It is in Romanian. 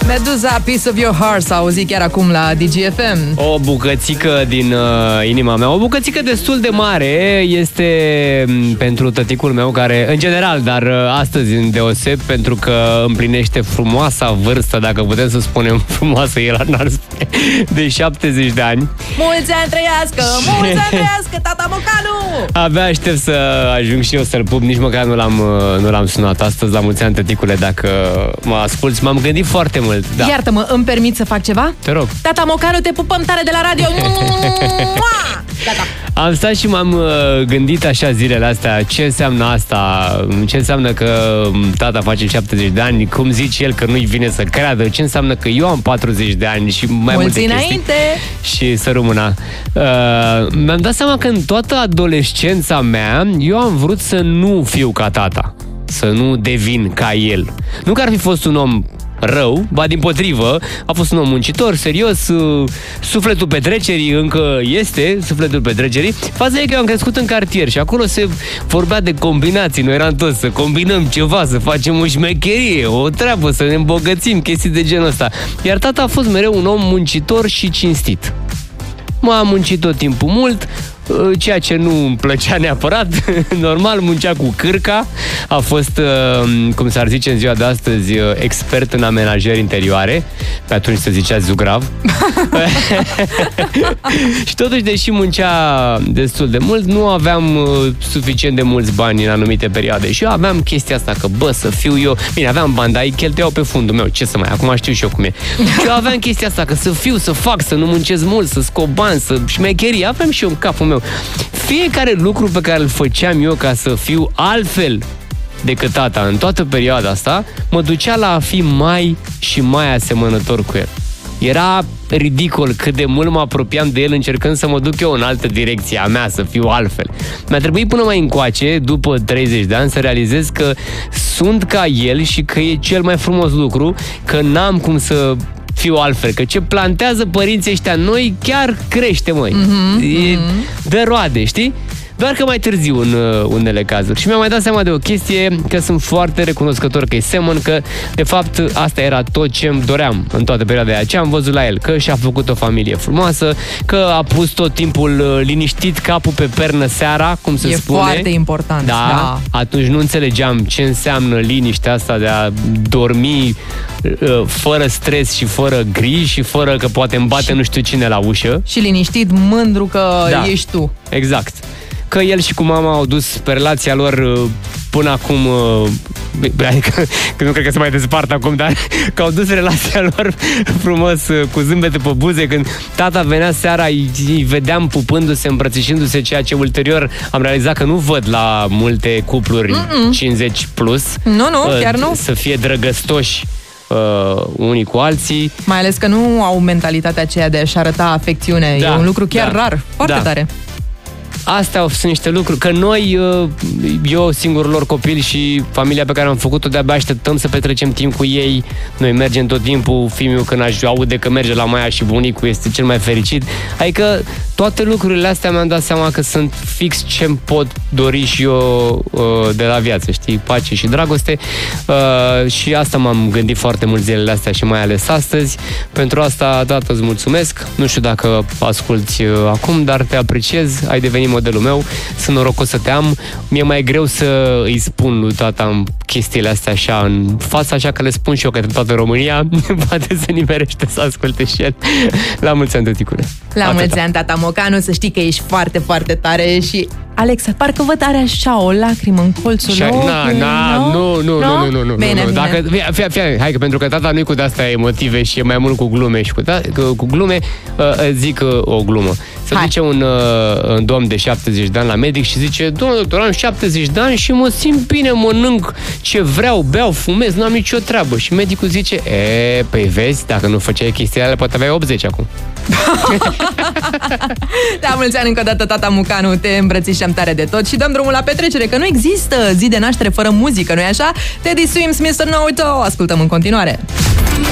Meduza, Piece of Your Heart, s-a auzit chiar acum la DGFM. O bucățică din inima mea, o bucățică destul de mare este pentru tăticul meu care, în general, dar astăzi îndeoseb, pentru că împlinește frumoasa vârstă, dacă putem să spunem frumoasă, el n-ar spune, de 70 de ani. Mulți ani trăiască, mulți ani trăiască, tata Mocanu! Abia aștept să ajung și eu să-l pup, nici măcar nu l-am sunat astăzi. La mulți ani, tăticule, dacă mă asculți. M-am gândit foarte mult. Da. Iartă-mă, îmi permit să fac ceva? Te rog. Tata Mocanu, te pupăm tare de la radio. Gata. Am stat și m-am gândit așa zilele astea, ce înseamnă asta, ce înseamnă că tata face 70 de ani, cum zice el că nu-i vine să creadă, ce înseamnă că eu am 40 de ani și mai multe chestii. Înainte. Și să rămână. Mi-am dat seama că în toată adolescența mea eu am vrut să nu fiu ca tata, să nu devin ca el. Nu că ar fi fost un om rău, ba dimpotrivă, a fost un om muncitor, serios, sufletul petrecerii încă este, sufletul petrecerii. Faza e că eu am crescut în cartier și acolo se vorbea de combinații, noi eram toți să combinăm ceva, să facem o șmecherie, o treabă, să ne îmbogățim, chestii de genul ăsta. Iar tata a fost mereu un om muncitor și cinstit. M-a muncit tot timpul mult, ceea ce nu îmi plăcea neapărat. Normal, muncea cu cârca. A fost, cum s-ar zice în ziua de astăzi, expert în amenajări interioare. Pe atunci se zicea zugrav. Și totuși, deși muncea destul de mult, nu aveam suficient de mulți bani în anumite perioade. Și eu aveam chestia asta, că să fiu eu... Bine, aveam bani, dar îi cheltuiau pe fundul meu. Ce să mai... Acum știu și eu cum e. Și eu aveam chestia asta, că să fiu, să fac, să nu muncesc mult, să scop bani, să șmecherii. Aveam și eu în capul meu. Fiecare lucru pe care îl făceam eu ca să fiu altfel decât tata în toată perioada asta, mă ducea la a fi mai și mai asemănător cu el. Era ridicol cât de mult mă apropiam de el încercând să mă duc eu în altă direcție a mea, să fiu altfel. Mi-a trebuit până mai încoace, după 30 de ani, să realizez că sunt ca el și că e cel mai frumos lucru, că n-am cum să fiu altfel, că ce plantează părinții ăștia noi chiar crește, măi. Dă roade, știi? Doar că mai târziu în unele cazuri. Și mi-am mai dat seama de o chestie, că sunt foarte recunoscător că-i semăn, că de fapt asta era tot ce îmi doream în toată perioada aia. Ce am văzut la el? Că și-a făcut o familie frumoasă, că a pus tot timpul liniștit capul pe pernă seara, cum se spune. E foarte important. Da. Atunci nu înțelegeam ce înseamnă liniștea asta de a dormi fără stres și fără griji și fără că poate îmi bate nu știu cine la ușă. Și liniștit, mândru că ești tu. Exact. Că el și cu mama au dus pe relația lor până acum, adică că nu cred că se mai despart acum, dar că au dus relația lor frumos, cu zâmbete pe buze. Când tata venea seara, îi vedeam pupându-se, îmbrățișându-se, ceea ce ulterior am realizat că nu văd la multe cupluri 50 plus. Nu, chiar nu. Să fie drăgăstoși unii cu alții. Mai ales că nu au mentalitatea aceea de a-și arăta afecțiune. E un lucru chiar rar, foarte tare. Astea sunt niște lucruri, că noi, eu singurul lor copil și familia pe care am făcut-o, de-abia așteptăm să petrecem timp cu ei. Noi mergem tot timpul, fiul când aude că merge la Maia și bunicul este cel mai fericit. Adică toate lucrurile astea mi-am dat seama că sunt fix ce-mi pot dori și eu de la viață, știi? Pace și dragoste. Și asta m-am gândit foarte mult zilele astea și mai ales astăzi. Pentru asta, tată, îți mulțumesc. Nu știu dacă asculti acum, dar te apreciez. Ai devenit modelul meu, sunt norocos să te am. Mi-e mai greu să îi spun lui tata chestiile astea așa în fața, așa că le spun și eu către toată România. Poate să nimerește să asculte și el. La mulți ani, tăticule. La mulți ani, tata Mocanu, să știi că ești foarte, foarte tare și Alex, parcă văd are așa o lacrimă în colțul ochiului. Nu. Bine. Dacă, hai că pentru că tata nu-i cu de-astea emotive și e mai mult cu glume și cu glume, zic o glumă. Se duce un domn de 70 de ani la medic și zice: domnul doctor, am 70 de ani și mă simt bine, mănânc ce vreau, beau, fumez, n-am nicio treabă. Și medicul zice: păi vezi, dacă nu făceai chestiile alea, poate aveai 80 acum. La mulți ani încă o dată, tata Mocanu, te îmbrățișăm tare de tot și dăm drumul la petrecere, că nu există zi de naștere fără muzică, nu-i așa? Teddy Swims, Mr. Know-It-All, ascultăm în continuare.